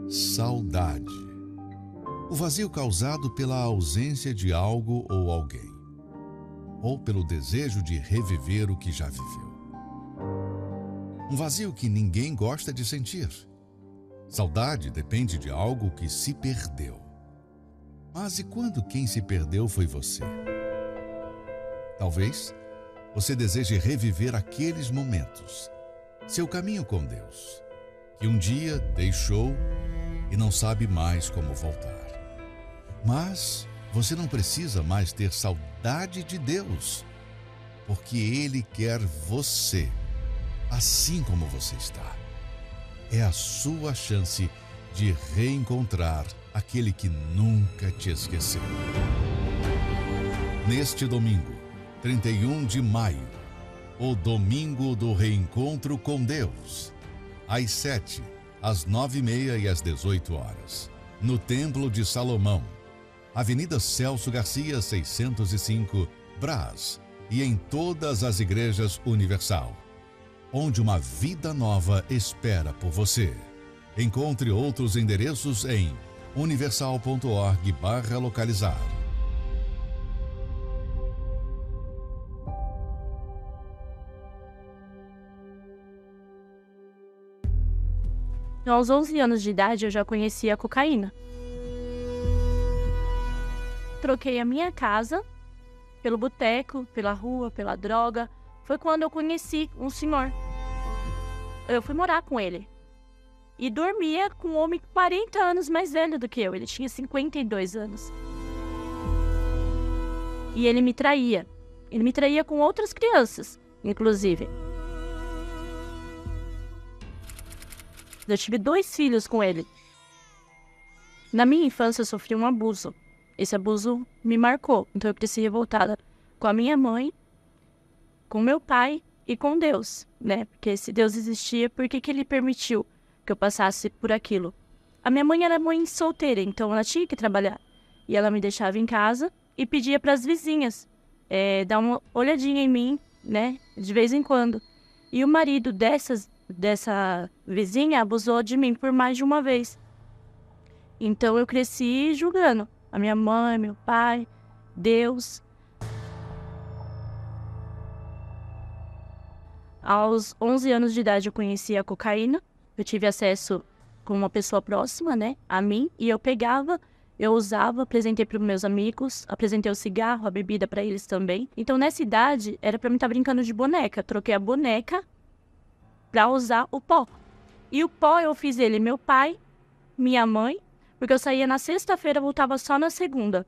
Saudade. O vazio causado pela ausência de algo ou alguém, ou pelo desejo de reviver o que já viveu. Um vazio que ninguém gosta de sentir. Saudade depende de algo que se perdeu. Mas e quando quem se perdeu foi você? Talvez você deseje reviver aqueles momentos, seu caminho com Deus, que um dia deixou e não sabe mais como voltar. Mas você não precisa mais ter saudade de Deus, porque Ele quer você, assim como você está. É a sua chance de reencontrar aquele que nunca te esqueceu. Neste domingo, 31 de maio, o domingo do reencontro com Deus, às 7, às 9h30 e às 18 horas, no Templo de Salomão, Avenida Celso Garcia, 605, Brás, e em todas as igrejas Universal, onde uma vida nova espera por você. Encontre outros endereços em universal.org/localizar. Aos 11 anos de idade, eu já conhecia a cocaína. Troquei a minha casa pelo boteco, pela rua, pela droga. Foi quando eu conheci um senhor. Eu fui morar com ele. E dormia com um homem 40 anos mais velho do que eu. Ele tinha 52 anos. E ele me traía. Ele me traía com outras crianças, inclusive. Eu tive 2 filhos com ele. Na minha infância, eu sofri um abuso. Esse abuso me marcou. Então, eu cresci revoltada com a minha mãe, com meu pai e com Deus, né? Porque se Deus existia, por que ele permitiu que eu passasse por aquilo? A minha mãe era mãe solteira, então ela tinha que trabalhar. E ela me deixava em casa e pedia para as vizinhas dar uma olhadinha em mim, né? De vez em quando. E o marido dessa vizinha abusou de mim por mais de uma vez. Então eu cresci julgando a minha mãe, meu pai, Deus. Aos 11 anos de idade eu conheci a cocaína. Eu tive acesso com uma pessoa próxima, né, a mim. E eu pegava, eu usava, apresentei para os meus amigos, apresentei o cigarro, a bebida para eles também. Então nessa idade era para mim estar brincando de boneca. Troquei a boneca para usar o pó. E o pó eu fiz ele, meu pai, minha mãe, porque eu saía na sexta-feira, voltava só na segunda.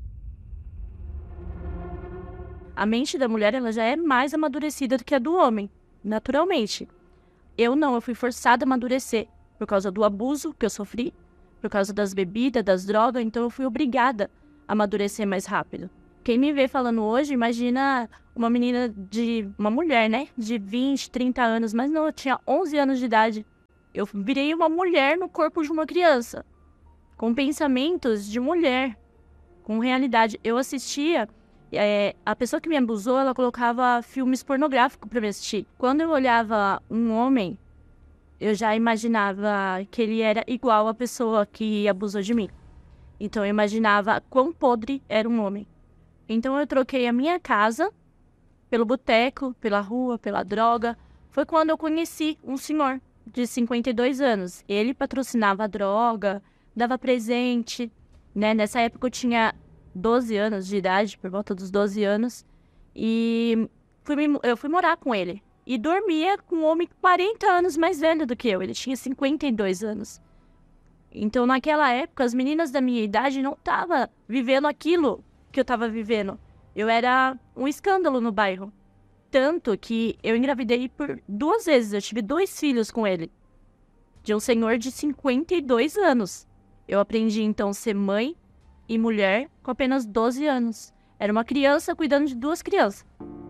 A mente da mulher, ela já é mais amadurecida do que a do homem, naturalmente. Eu não, eu fui forçada a amadurecer por causa do abuso que eu sofri, por causa das bebidas, das drogas, então eu fui obrigada a amadurecer mais rápido. Quem me vê falando hoje, imagina uma uma mulher, né, de 20, 30 anos, mas não, eu tinha 11 anos de idade. Eu virei uma mulher no corpo de uma criança, com pensamentos de mulher, com realidade. Eu assistia, a pessoa que me abusou, ela colocava filmes pornográficos para me assistir. Quando eu olhava um homem, eu já imaginava que ele era igual à pessoa que abusou de mim. Então eu imaginava quão podre era um homem. Então eu troquei a minha casa pelo boteco, pela rua, pela droga. Foi quando eu conheci um senhor de 52 anos. Ele patrocinava a droga, dava presente, né? Nessa época eu tinha 12 anos de idade, por volta dos 12 anos. E eu fui morar com ele. E dormia com um homem 40 anos mais velho do que eu. Ele tinha 52 anos. Então, naquela época, as meninas da minha idade não estavam vivendo aquilo que eu estava vivendo. Eu era um escândalo no bairro. Tanto que eu engravidei por 2 vezes. Eu tive 2 filhos com ele. De um senhor de 52 anos. Eu aprendi, então, a ser mãe e mulher com apenas 12 anos. Era uma criança cuidando de 2 crianças.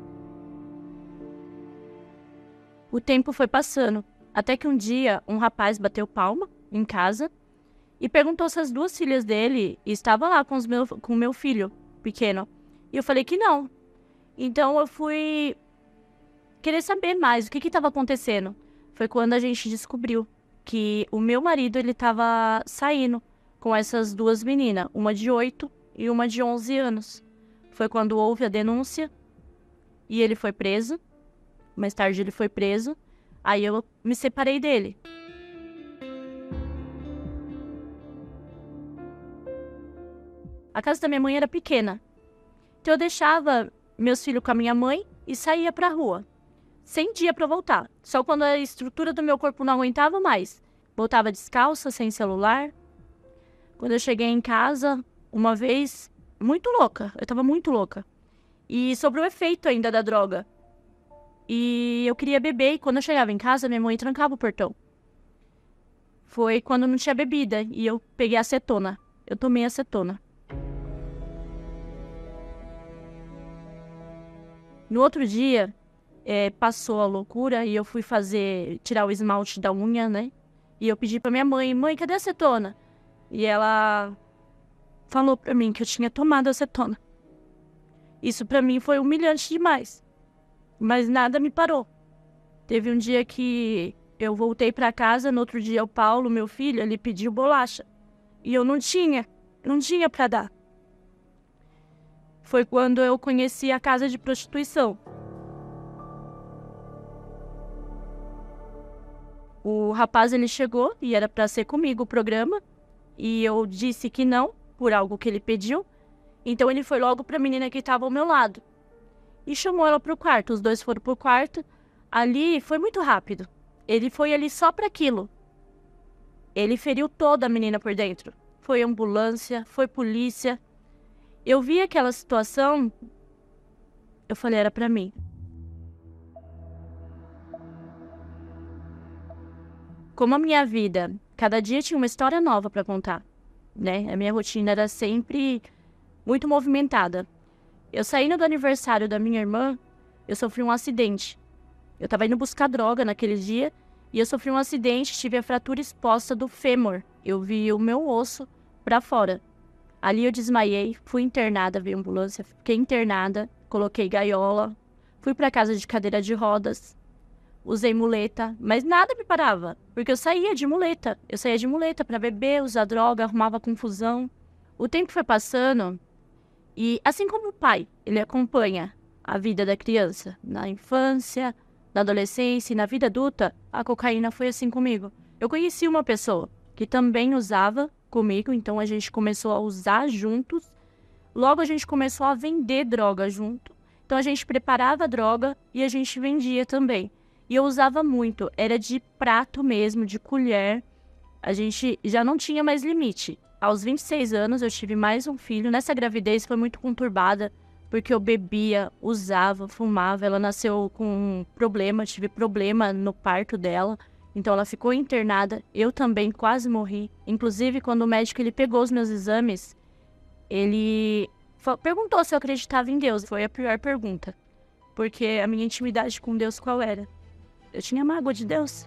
O tempo foi passando. Até que um dia, um rapaz bateu palma em casa e perguntou se as 2 filhas dele estavam lá com o meu filho pequeno. E eu falei que não. Então eu fui querer saber mais o que estava acontecendo. Foi quando a gente descobriu que o meu marido, ele tava saindo com essas duas meninas, uma de 8 e uma de 11 anos. Foi quando houve a denúncia e ele foi preso. Mais tarde ele foi preso. Aí eu me separei dele. A casa da minha mãe era pequena. Então eu deixava meus filhos com a minha mãe e saía pra rua. Sem dia pra voltar. Só quando a estrutura do meu corpo não aguentava mais. Voltava descalça, sem celular. Quando eu cheguei em casa, uma vez, muito louca. Eu tava muito louca. E sobre o efeito ainda da droga. E eu queria beber, e quando eu chegava em casa, minha mãe trancava o portão. Foi quando não tinha bebida, e eu peguei acetona. Eu tomei acetona. No outro dia, passou a loucura, e eu fui tirar o esmalte da unha, né? E eu pedi pra minha mãe, cadê a acetona? E ela falou pra mim que eu tinha tomado acetona. Isso pra mim foi humilhante demais. Mas nada me parou. Teve um dia que eu voltei pra casa, no outro dia o Paulo, meu filho, ele pediu bolacha. E eu não tinha pra dar. Foi quando eu conheci a casa de prostituição. O rapaz, ele chegou e era pra ser comigo o programa. E eu disse que não, por algo que ele pediu. Então ele foi logo pra menina que estava ao meu lado. E chamou ela pro quarto. Os dois foram pro quarto. Ali foi muito rápido. Ele foi ali só pra aquilo. Ele feriu toda a menina por dentro. Foi ambulância, foi polícia. Eu vi aquela situação. Eu falei, era pra mim. Como a minha vida, cada dia tinha uma história nova pra contar, né? A minha rotina era sempre muito movimentada. Eu saindo do aniversário da minha irmã, eu sofri um acidente. Eu tava indo buscar droga naquele dia e eu sofri um acidente, tive a fratura exposta do fêmur. Eu vi o meu osso pra fora. Ali eu desmaiei, fui internada, veio ambulância, fiquei internada, coloquei gaiola, fui pra casa de cadeira de rodas, usei muleta, mas nada me parava, porque eu saía de muleta. Eu saía de muleta pra beber, usar droga, arrumava confusão. O tempo foi passando. E assim como o pai, ele acompanha a vida da criança na infância, na adolescência e na vida adulta, a cocaína foi assim comigo. Eu conheci uma pessoa que também usava comigo, então a gente começou a usar juntos. Logo a gente começou a vender droga junto. Então a gente preparava a droga e a gente vendia também. E eu usava muito, era de prato mesmo, de colher. A gente já não tinha mais limite. Aos 26 anos, eu tive mais um filho. Nessa gravidez foi muito conturbada, porque eu bebia, usava, fumava. Ela nasceu com um problema, tive problema no parto dela. Então, ela ficou internada. Eu também quase morri. Inclusive, quando o médico ele pegou os meus exames, ele perguntou se eu acreditava em Deus. Foi a pior pergunta. Porque a minha intimidade com Deus qual era? Eu tinha mágoa de Deus.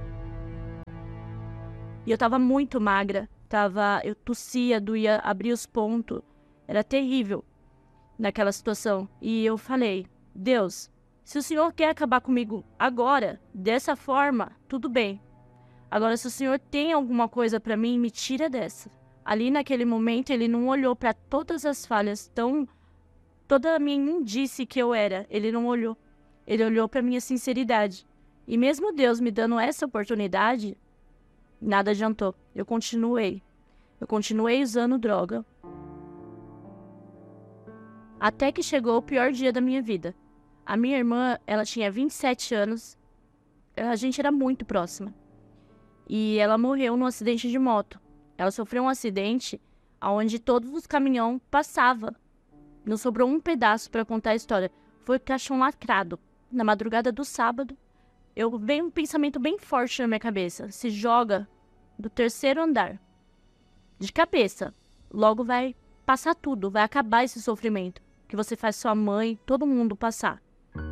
E eu tava muito magra. Eu tossia, doía, abria os pontos. Era terrível naquela situação. E eu falei, Deus, se o Senhor quer acabar comigo agora, dessa forma, tudo bem. Agora, se o Senhor tem alguma coisa pra mim, me tira dessa. Ali naquele momento, ele não olhou pra todas as falhas, toda a minha imundície que eu era. Ele não olhou. Ele olhou pra minha sinceridade. E mesmo Deus me dando essa oportunidade, nada adiantou. Eu continuei usando droga. Até que chegou o pior dia da minha vida. A minha irmã, ela tinha 27 anos. A gente era muito próxima. E ela morreu num acidente de moto. Ela sofreu um acidente onde todos os caminhões passavam. Não sobrou um pedaço para contar a história. Foi caixão lacrado. Na madrugada do sábado, veio um pensamento bem forte na minha cabeça. Se joga do 3º andar. De cabeça. Logo vai passar tudo. Vai acabar esse sofrimento. Que você faz sua mãe, todo mundo passar.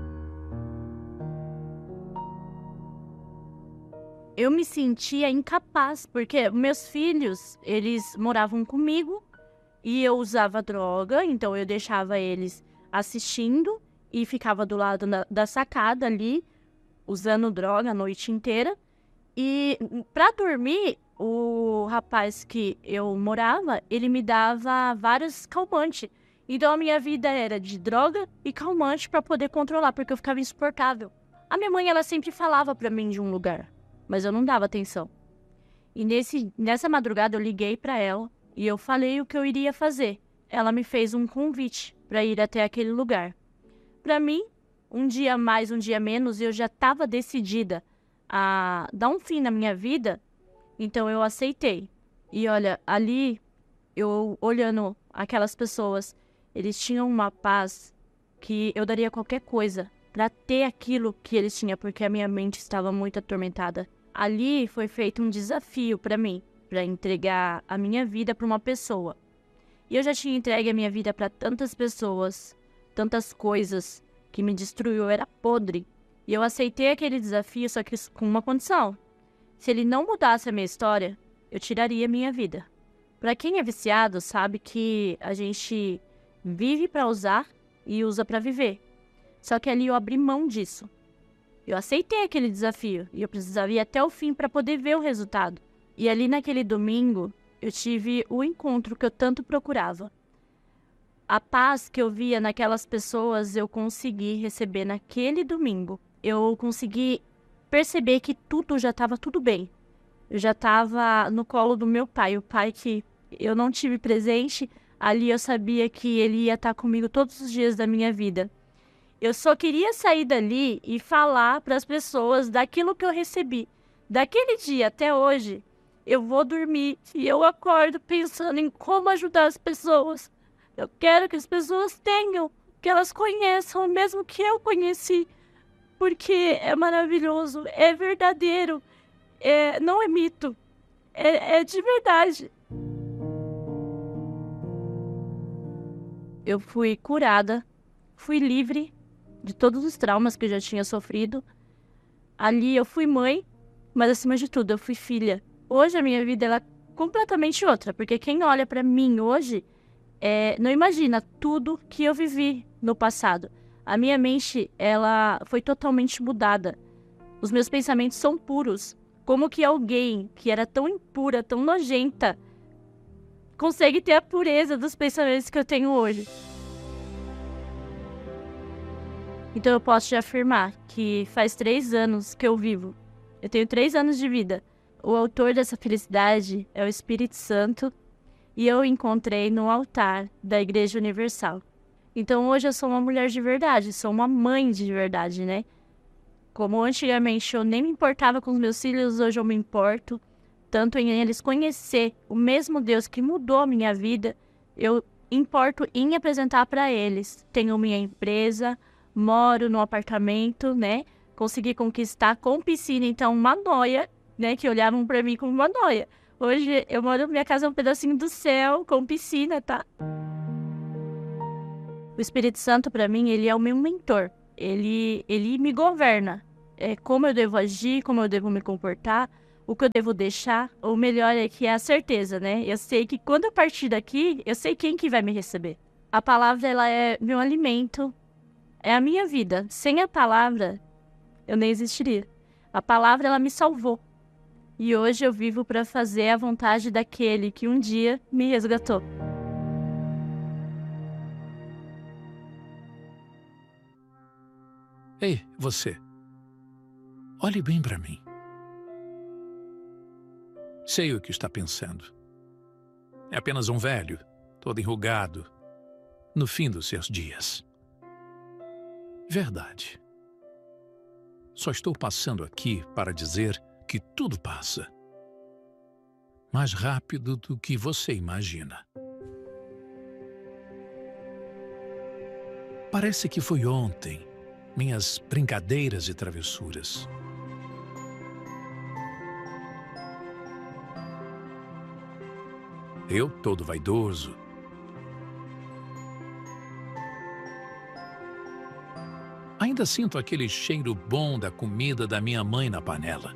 Eu me sentia incapaz. Porque meus filhos, eles moravam comigo. E eu usava droga. Então eu deixava eles assistindo. E ficava do lado da sacada ali. Usando droga a noite inteira. E para dormir, o rapaz que eu morava, ele me dava vários calmantes. Então a minha vida era de droga e calmante para poder controlar, porque eu ficava insuportável. A minha mãe, ela sempre falava para mim de um lugar, mas eu não dava atenção. E nessa madrugada eu liguei para ela e eu falei o que eu iria fazer. Ela me fez um convite para ir até aquele lugar. Para mim, um dia mais, um dia menos, eu já estava decidida a dar um fim na minha vida, então eu aceitei. E olha, ali, eu olhando aquelas pessoas, eles tinham uma paz que eu daria qualquer coisa para ter aquilo que eles tinham, porque a minha mente estava muito atormentada. Ali foi feito um desafio para mim, para entregar a minha vida para uma pessoa. E eu já tinha entregue a minha vida para tantas pessoas, tantas coisas que me destruiu, eu era podre. E eu aceitei aquele desafio, só que com uma condição. Se ele não mudasse a minha história, eu tiraria a minha vida. Para quem é viciado, sabe que a gente vive para usar e usa para viver. Só que ali eu abri mão disso. Eu aceitei aquele desafio e eu precisava ir até o fim para poder ver o resultado. E ali naquele domingo, eu tive o encontro que eu tanto procurava. A paz que eu via naquelas pessoas, eu consegui receber naquele domingo. Eu consegui perceber que tudo já estava tudo bem. Eu já estava no colo do meu pai, o pai que eu não tive presente. Ali eu sabia que ele ia estar comigo todos os dias da minha vida. Eu só queria sair dali e falar para as pessoas daquilo que eu recebi. Daquele dia até hoje, eu vou dormir e eu acordo pensando em como ajudar as pessoas. Eu quero que as pessoas tenham, que elas conheçam, o mesmo que eu conheci. Porque é maravilhoso, é verdadeiro, não é mito, é de verdade. Eu fui curada, fui livre de todos os traumas que eu já tinha sofrido. Ali eu fui mãe, mas acima de tudo eu fui filha. Hoje a minha vida ela é completamente outra, porque quem olha pra mim hoje não imagina tudo que eu vivi no passado. A minha mente, ela foi totalmente mudada. Os meus pensamentos são puros. Como que alguém que era tão impura, tão nojenta, consegue ter a pureza dos pensamentos que eu tenho hoje? Então eu posso te afirmar que faz 3 anos que eu vivo. Eu tenho 3 anos de vida. O autor dessa felicidade é o Espírito Santo e eu o encontrei no altar da Igreja Universal. Então hoje eu sou uma mulher de verdade, sou uma mãe de verdade, né? Como antigamente eu nem me importava com os meus filhos, hoje eu me importo. Tanto em eles conhecer o mesmo Deus que mudou a minha vida, eu importo em apresentar para eles. Tenho minha empresa, moro num apartamento, né? Consegui conquistar com piscina, então uma noia, né? Que olhavam para mim como uma noia. Hoje eu moro, minha casa é um pedacinho do céu, com piscina, tá? O Espírito Santo, para mim, ele é o meu mentor. Ele me governa. É como eu devo agir, como eu devo me comportar, o que eu devo deixar. O melhor é que é a certeza, né? Eu sei que quando eu partir daqui, eu sei quem que vai me receber. A palavra, ela é meu alimento, é a minha vida. Sem a palavra, eu nem existiria. A palavra, ela me salvou. E hoje eu vivo para fazer a vontade daquele que um dia me resgatou. Ei, você. Olhe bem para mim. Sei o que está pensando. É apenas um velho, todo enrugado, no fim dos seus dias. Verdade. Só estou passando aqui para dizer que tudo passa. Mais rápido do que você imagina. Parece que foi ontem. Minhas brincadeiras e travessuras. Eu, todo vaidoso. Ainda sinto aquele cheiro bom da comida da minha mãe na panela.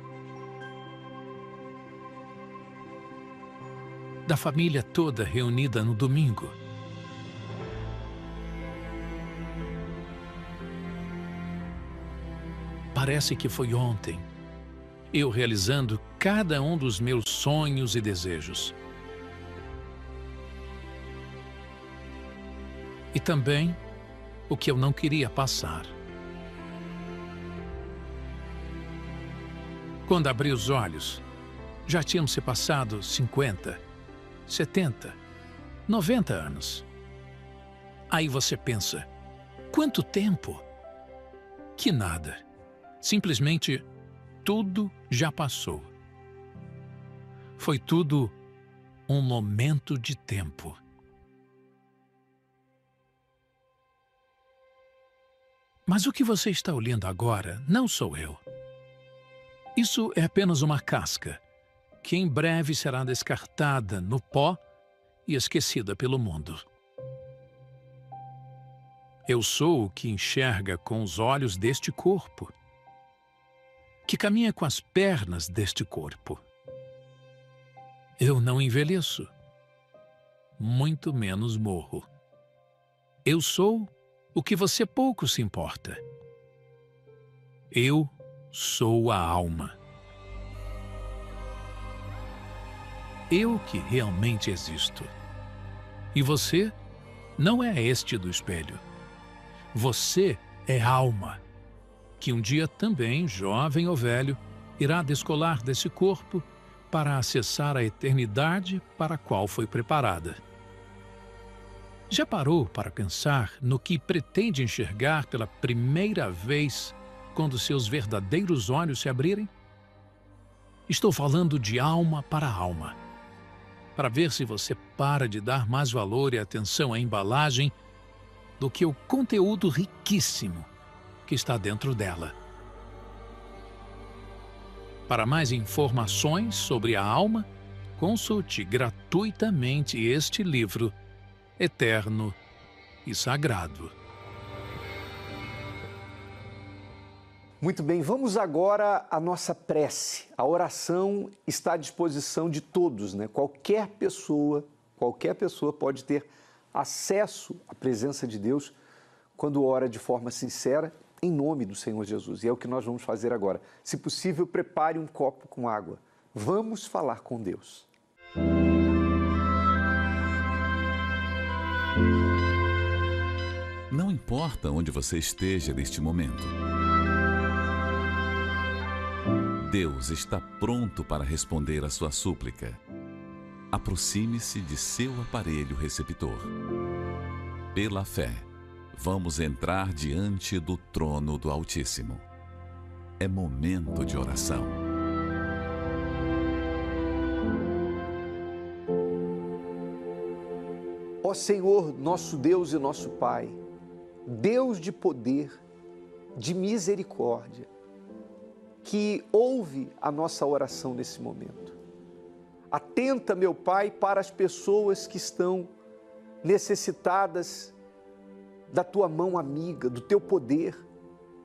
Da família toda reunida no domingo. Parece que foi ontem. eu realizando cada um dos meus sonhos e desejos. E também o que eu não queria passar. Quando abri os olhos, já tinham se passado 50, 70, 90 anos. Aí você pensa, quanto tempo? Que nada. Simplesmente tudo já passou. Foi tudo um momento de tempo. Mas o que você está olhando agora não sou eu. Isso é apenas uma casca, que em breve será descartada no pó e esquecida pelo mundo. Eu sou o que enxerga com os olhos deste corpo, que caminha com as pernas deste corpo. Eu não envelheço, muito menos morro. Eu sou o que você pouco se importa. Eu sou a alma. Eu que realmente existo. E você não é este do espelho. Você é alma, que um dia também, jovem ou velho, irá descolar desse corpo para acessar a eternidade para a qual foi preparada. Já parou para pensar no que pretende enxergar pela primeira vez quando seus verdadeiros olhos se abrirem? Estou falando de alma para alma, para ver se você para de dar mais valor e atenção à embalagem do que o conteúdo riquíssimo que está dentro dela. Para mais informações sobre a alma, consulte gratuitamente este livro eterno e sagrado. Muito bem, vamos agora à nossa prece. A oração está à disposição de todos, né? Qualquer pessoa pode ter acesso à presença de Deus quando ora de forma sincera, em nome do Senhor Jesus. E é o que nós vamos fazer agora. Se possível, prepare um copo com água. Vamos falar com Deus. Não importa onde você esteja neste momento, Deus está pronto para responder à sua súplica. Aproxime-se de seu aparelho receptor. Pela fé, vamos entrar diante do trono do Altíssimo. É momento de oração. Ó Senhor, nosso Deus e nosso Pai, Deus de poder, de misericórdia, que ouve a nossa oração nesse momento. Atenta, meu Pai, para as pessoas que estão necessitadas da Tua mão amiga, do Teu poder,